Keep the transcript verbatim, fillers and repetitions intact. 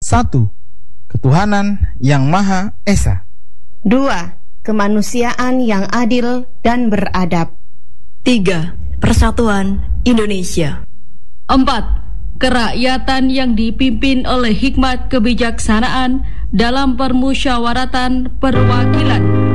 Satu, ketuhanan yang Maha Esa. Dua, kemanusiaan yang adil dan beradab. Tiga, persatuan Indonesia. Empat, kerakyatan yang dipimpin oleh hikmat kebijaksanaan dalam permusyawaratan perwakilan.